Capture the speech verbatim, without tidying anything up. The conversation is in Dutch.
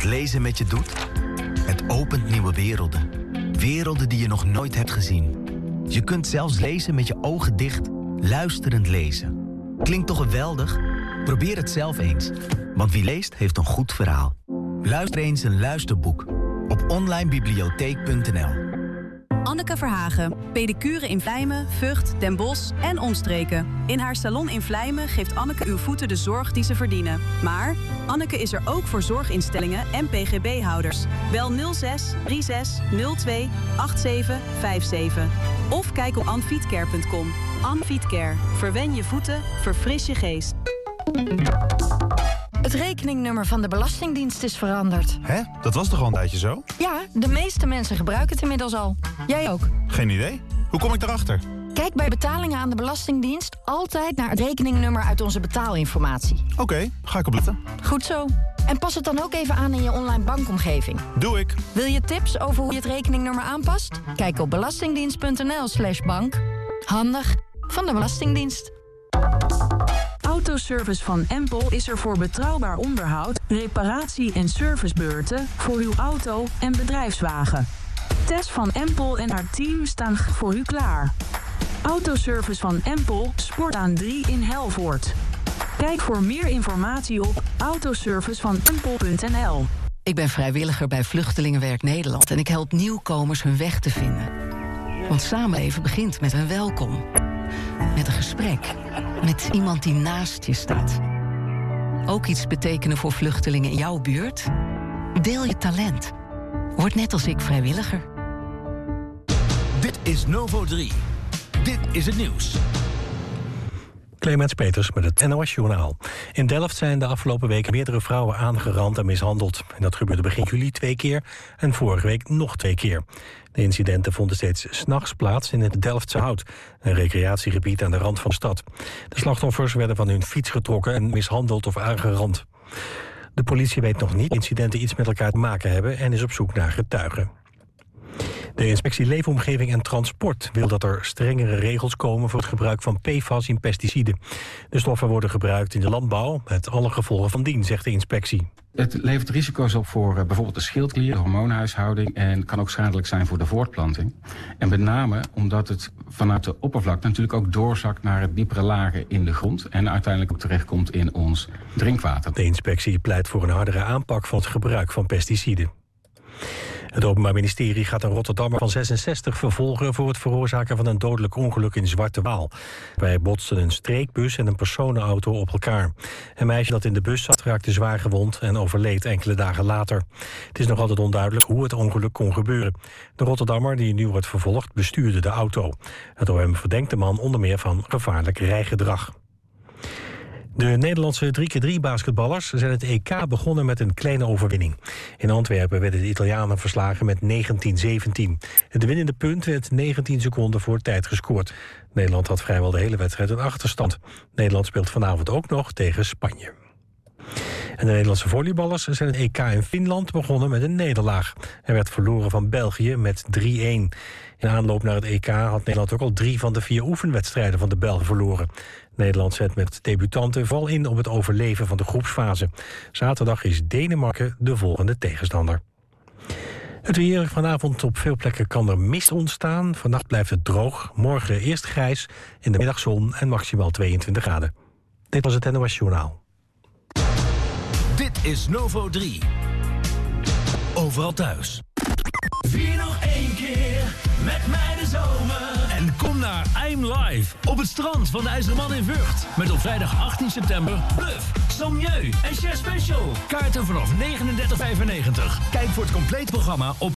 lezen met je doet? Het opent nieuwe werelden. Werelden die je nog nooit hebt gezien. Je kunt zelfs lezen met je ogen dicht, luisterend lezen. Klinkt toch geweldig? Probeer het zelf eens. Want wie leest, heeft een goed verhaal. Luister eens een luisterboek op online bibliotheek punt n l. Anneke Verhagen, pedicure in Vlijmen, Vught, Den Bosch en omstreken. In haar salon in Vlijmen geeft Anneke uw voeten de zorg die ze verdienen. Maar Anneke is er ook voor zorginstellingen en P G B-houders. Bel nul zes drie zes nul twee acht zeven vijf zeven. Of kijk op anfietcare punt com. Anfietcare. Verwen je voeten, verfris je geest. Het rekeningnummer van de Belastingdienst is veranderd. Hè? Dat was toch al een tijdje zo? Ja, de meeste mensen gebruiken het inmiddels al. Jij ook? Geen idee. Hoe kom ik daarachter? Kijk bij betalingen aan de Belastingdienst altijd naar het rekeningnummer uit onze betaalinformatie. Oké, okay, ga ik opletten. Goed zo. En pas het dan ook even aan in je online bankomgeving. Doe ik. Wil je tips over hoe je het rekeningnummer aanpast? Kijk op belastingdienst punt n l slash bank. Handig van de Belastingdienst. Autoservice van Empel is er voor betrouwbaar onderhoud, reparatie en servicebeurten voor uw auto en bedrijfswagen. Tess van Empel en haar team staan voor u klaar. Autoservice van Empel, Sport aan drie in Helvoort. Kijk voor meer informatie op autoservice van empel punt n l. Ik ben vrijwilliger bij Vluchtelingenwerk Nederland en ik help nieuwkomers hun weg te vinden. Want samenleven begint met een welkom. Met een gesprek. Met iemand die naast je staat. Ook iets betekenen voor vluchtelingen in jouw buurt? Deel je talent. Word net als ik vrijwilliger. Dit is Novo drie. Dit is het nieuws. Clemens Peters met het N O S-journaal. In Delft zijn de afgelopen weken meerdere vrouwen aangerand en mishandeld. En dat gebeurde begin juli twee keer en vorige week nog twee keer. De incidenten vonden steeds 's nachts plaats in het Delftse Hout, een recreatiegebied aan de rand van de stad. De slachtoffers werden van hun fiets getrokken en mishandeld of aangerand. De politie weet nog niet of incidenten iets met elkaar te maken hebben en is op zoek naar getuigen. De inspectie Leefomgeving en Transport wil dat er strengere regels komen voor het gebruik van P F A S in pesticiden. De stoffen worden gebruikt in de landbouw, met alle gevolgen van dien, zegt de inspectie. Het levert risico's op voor uh, bijvoorbeeld de schildklier, de hormoonhuishouding en kan ook schadelijk zijn voor de voortplanting. En met name omdat het vanuit de oppervlakte natuurlijk ook doorzakt naar het diepere lagen in de grond en uiteindelijk ook terechtkomt in ons drinkwater. De inspectie pleit voor een hardere aanpak van het gebruik van pesticiden. Het Openbaar Ministerie gaat een Rotterdammer van zesenzestig vervolgen voor het veroorzaken van een dodelijk ongeluk in Zwarte Waal. Daarbij botsten een streekbus en een personenauto op elkaar. Een meisje dat in de bus zat raakte zwaar gewond en overleed enkele dagen later. Het is nog altijd onduidelijk hoe het ongeluk kon gebeuren. De Rotterdammer, die nu wordt vervolgd, bestuurde de auto. Het O M verdenkt de man onder meer van gevaarlijk rijgedrag. De Nederlandse drie keer drie basketballers zijn het E K begonnen met een kleine overwinning. In Antwerpen werden de Italianen verslagen met negentien zeventien. Het winnende punt werd negentien seconden voor tijd gescoord. Nederland had vrijwel de hele wedstrijd een achterstand. Nederland speelt vanavond ook nog tegen Spanje. En de Nederlandse volleyballers zijn het E K in Finland begonnen met een nederlaag. Er werd verloren van België met drie een. In aanloop naar het E K had Nederland ook al drie van de vier oefenwedstrijden van de Belgen verloren. Nederland zet met debutanten vooral in op het overleven van de groepsfase. Zaterdag is Denemarken de volgende tegenstander. Het weer. Vanavond op veel plekken kan er mist ontstaan. Vannacht blijft het droog. Morgen eerst grijs. In de middag zon en maximaal tweeëntwintig graden. Dit was het N O S Journaal. Dit is Novo drie. Overal thuis. Vier nog één keer met mij de zomer. En kom naar I'm Live op het strand van de IJzerman in Vught. Met op vrijdag achttien september Bluff, Sommieu en Chef Special. Kaarten vanaf negenendertig vijfennegentig. Kijk voor het compleet programma op